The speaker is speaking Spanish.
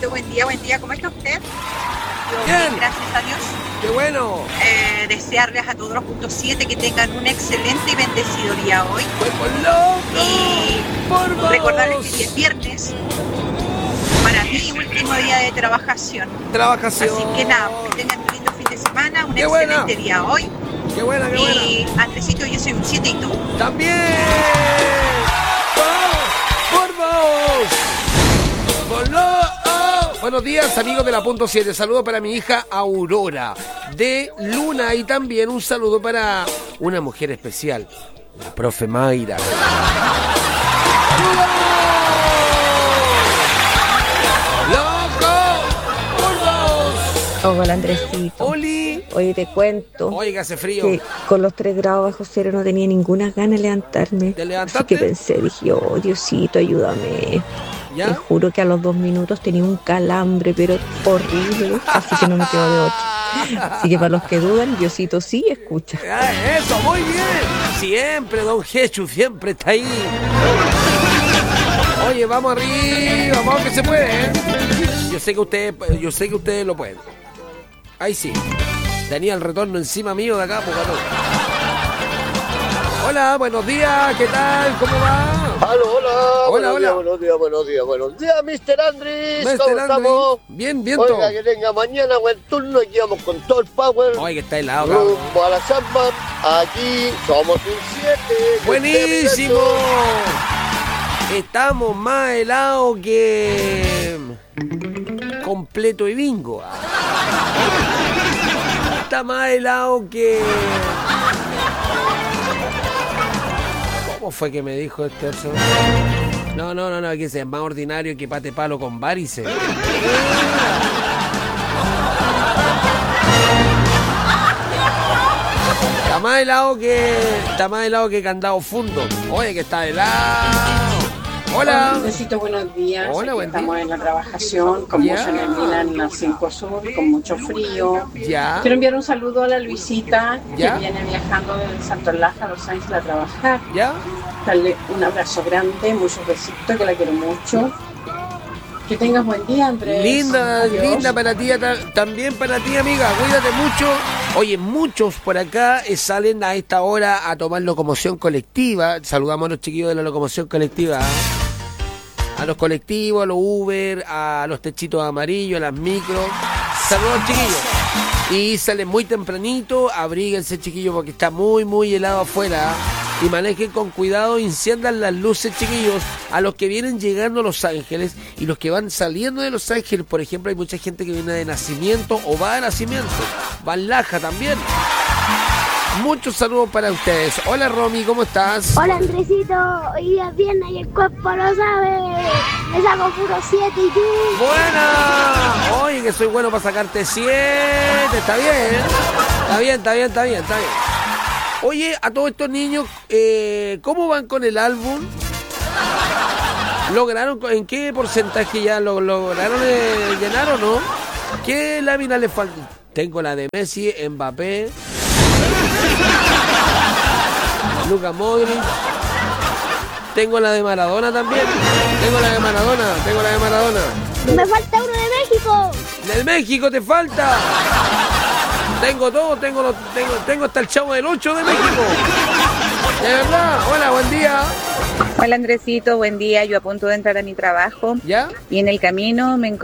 Andresito, buen día, ¿cómo está usted? Yo Bien, gracias a Dios. qué bueno. Desearles a todos los puntos 7 que tengan un excelente y bendecido día hoy. ¡Vuelvo loco! Y ¡Por vos! recordarles que hoy es viernes, para mí último día de trabajación. Trabajación. Así que nada, que tengan un lindo fin de semana, un ¡Qué excelente buena! día hoy. ¡Qué buena, qué buena! Y Andresito, yo soy un 7 y tú. ¡También! ¡Por vos! ¡Por vos! Buenos días, amigos de la Punto 7. Saludo para mi hija Aurora de Luna y también un saludo para una mujer especial, la profe Mayra. ¡Loco! ¡Por vos! Hola Andresito. ¡Oli! Oye, te cuento Oiga, hace frío. que con los 3 grados bajo cero no tenía ninguna gana de levantarme. ¿Te Así levantaste? que pensé, dije, oh Diosito, ayúdame. ¿Ya? Te juro que a los 2 minutos tenía un calambre, pero horrible, así que no me quedo de otra. Así que para los que dudan, Diosito sí escucha. Ah, eso, muy bien. Siempre, don Jesús, siempre está ahí. Oye, vamos arriba, vamos que se puede, ¿eh? Yo sé que ustedes lo pueden. Ahí sí. Tenía el retorno encima mío de acá, Pucató. Hola, buenos días, ¿qué tal? ¿Cómo va? Aló, hola. Hola, hola. Buenos días, Mr. Andrés. Mr. ¿Cómo Andrés. estamos? Bien, viento. Oiga, que tenga mañana buen turno. Aquí vamos con todo el power. Oye, que está helado, cabrón. Rumbo a la Zamba. Aquí somos un 7. Buenísimo. Estamos más helados que completo y bingo. Está más helado que... ¿Cómo fue que me dijo este otro? No, que es más ordinario que pate palo con varices. Está más helado que candado fundo. Oye, que está helado. Hola. Andresito, buenos días. Hola, Aquí buen día. estamos en la trabajación con Ya. mucha neblina en la 5 Sur, con mucho frío. Ya. Quiero enviar un saludo a la Luisita, Ya. que viene viajando del Santo Laja a Los Ángeles a trabajar. ¿Ya? Darle un abrazo grande, muchos besitos, que la quiero mucho. Que tengas buen día, Andrés. Linda, Adiós. linda para ti, también para ti, amiga. Cuídate mucho. Oye, muchos por acá salen a esta hora a tomar locomoción colectiva. Saludamos a los chiquillos de la locomoción colectiva. A los colectivos, a los Uber, a los techitos amarillos, a las micros. Saludos, chiquillos. Y salen muy tempranito. Abríguense, chiquillos, porque está muy, muy helado afuera. Y manejen con cuidado, enciendan las luces, chiquillos, a los que vienen llegando a Los Ángeles y los que van saliendo de Los Ángeles. Por ejemplo, hay mucha gente que viene de Nacimiento o va de Nacimiento, va en Laja también. Muchos saludos para ustedes. Hola, Romy, ¿cómo estás? Hola Andresito, hoy día es viernes y el cuerpo lo sabe. Me saco puro 7 y tú. ¡Buena! Oye, que soy bueno para sacarte 7. Está bien, está bien. Oye, a todos estos niños, ¿cómo van con el álbum? ¿Lograron, en qué porcentaje ya lograron llenar o no? ¿Qué lámina les falta? Tengo la de Messi, Mbappé, Luka Modric. Tengo la de Maradona también. Tengo la de Maradona. Me falta uno de México. ¡De México te falta! Tengo todo, tengo hasta el Chavo del 8 de México. De verdad. Hola, buen día. Hola Andresito, buen día. Yo a punto de entrar a mi trabajo ¿Ya? y en el camino me encontré